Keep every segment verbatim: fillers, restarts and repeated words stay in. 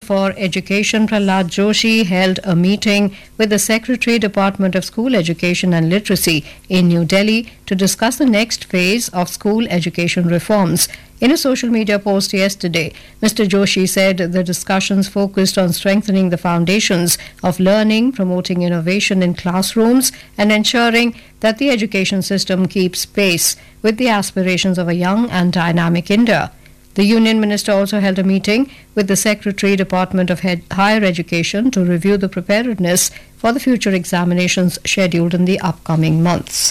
for Education Prahlad Joshi held a meeting with the Secretary, Department of School Education and Literacy in New Delhi to discuss the next phase of school education reforms. In a social media post yesterday, Mister Joshi said the discussions focused on strengthening the foundations of learning, promoting innovation in classrooms, and ensuring that the education system keeps pace with the aspirations of a young and dynamic India. The Union Minister also held a meeting with the Secretary, Department of Head- Higher Education to review the preparedness for the future examinations scheduled in the upcoming months.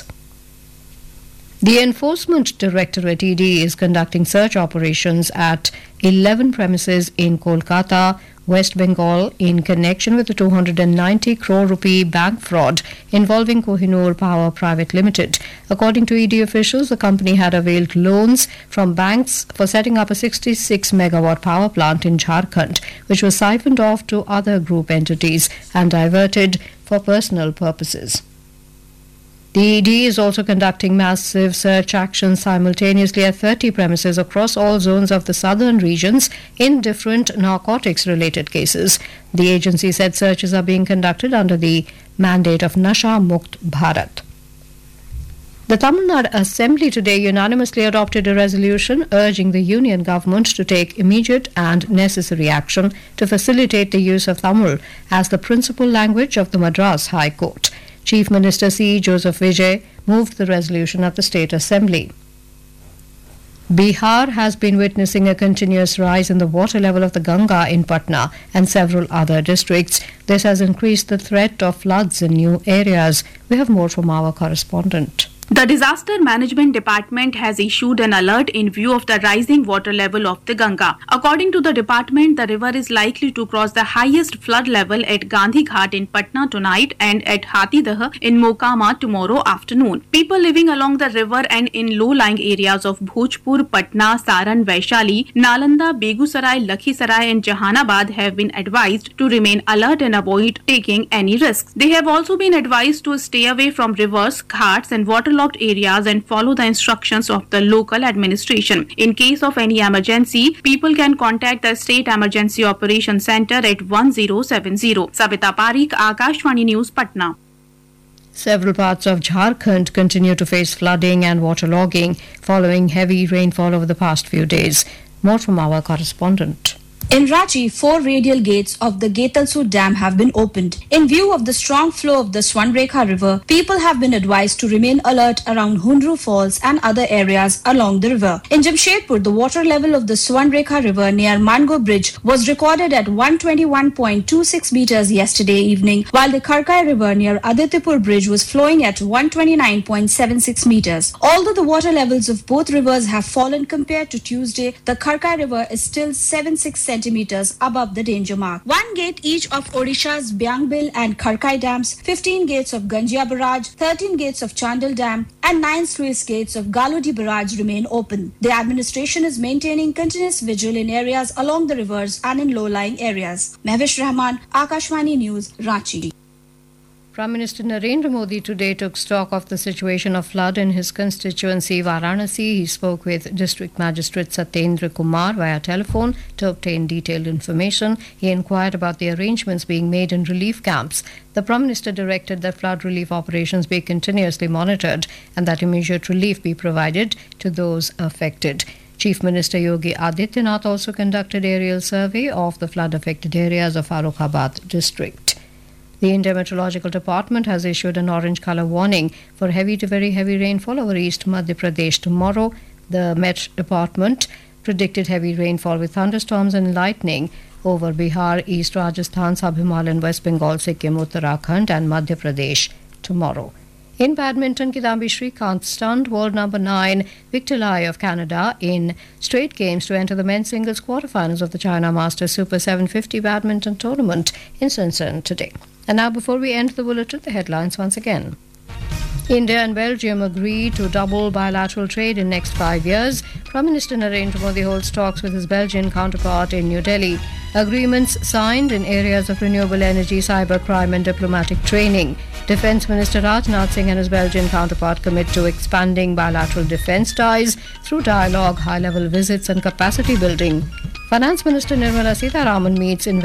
The Enforcement Directorate E D is conducting search operations at eleven premises in Kolkata, West Bengal, in connection with the two hundred ninety crore rupee bank fraud involving Kohinoor Power Private Limited. According to E D officials, the company had availed loans from banks for setting up a sixty-six megawatt power plant in Jharkhand, which was siphoned off to other group entities and diverted for personal purposes. The E D is also conducting massive search actions simultaneously at thirty premises across all zones of the southern regions in different narcotics-related cases. The agency said searches are being conducted under the mandate of Nasha Mukt Bharat. The Tamil Nadu Assembly today unanimously adopted a resolution urging the union government to take immediate and necessary action to facilitate the use of Tamil as the principal language of the Madras High Court. Chief Minister C. Joseph Vijay moved the resolution at the State Assembly. Bihar has been witnessing a continuous rise in the water level of the Ganga in Patna and several other districts. This has increased the threat of floods in new areas. We have more from our correspondent. The Disaster Management Department has issued an alert in view of the rising water level of the Ganga. According to the department, the river is likely to cross the highest flood level at Gandhi Ghat in Patna tonight and at Hathidah in Mokama tomorrow afternoon. People living along the river and in low-lying areas of Bhojpur, Patna, Saran, Vaishali, Nalanda, Begusarai, Lakhisarai and Jahanabad have been advised to remain alert and avoid taking any risks. They have also been advised to stay away from rivers, ghats and water locked areas and follow the instructions of the local administration. In case of any emergency, people can contact the State Emergency Operations Center at one zero seven zero. Savita Parikh, Akashvani News, Patna. Several parts of Jharkhand continue to face flooding and waterlogging following heavy rainfall over the past few days. More from our correspondent. In Ranchi, four radial gates of the Getalsur Dam have been opened. In view of the strong flow of the Swarnrekha River, people have been advised to remain alert around Hundru Falls and other areas along the river. In Jamshedpur, the water level of the Swarnrekha River near Mango Bridge was recorded at one hundred twenty-one point two six meters yesterday evening, while the Kharkai River near Adityapur Bridge was flowing at one hundred twenty-nine point seven six meters. Although the water levels of both rivers have fallen compared to Tuesday, the Kharkai River is still seven six centimeters above the danger mark. One gate each of Odisha's Byangbil and Kharkai dams, fifteen gates of Ganjia Barrage, thirteen gates of Chandal Dam and nine sluice gates of Galodi Barrage remain open. The administration is maintaining continuous vigil in areas along the rivers and in low-lying areas. Mehvish Rahman, Akashvani News, Ranchi. Prime Minister Narendra Modi today took stock of the situation of flood in his constituency Varanasi. He spoke with District Magistrate Satyendra Kumar via telephone to obtain detailed information. He inquired about the arrangements being made in relief camps. The Prime Minister directed that flood relief operations be continuously monitored and that immediate relief be provided to those affected. Chief Minister Yogi Adityanath also conducted aerial survey of the flood-affected areas of Farokhabad district. The India Meteorological Department has issued an orange colour warning for heavy to very heavy rainfall over East Madhya Pradesh tomorrow. The Met Department predicted heavy rainfall with thunderstorms and lightning over Bihar, East Rajasthan, Sub-Himalayan, West Bengal, Sikkim, Uttarakhand and Madhya Pradesh tomorrow. In badminton, Kidambi Srikanth stunned world number nine Victor Lai of Canada in straight games to enter the men's singles quarterfinals of the China Masters Super seven fifty badminton tournament in Shenzhen today. And now, before we end the bulletin, the headlines once again. India and Belgium agree to double bilateral trade in next five years. Prime Minister Narendra Modi holds talks with his Belgian counterpart in New Delhi. Agreements signed in areas of renewable energy, cybercrime and diplomatic training. Defence Minister Rajnath Singh and his Belgian counterpart commit to expanding bilateral defence ties through dialogue, high-level visits and capacity building. Finance Minister Nirmala Sitharaman meets in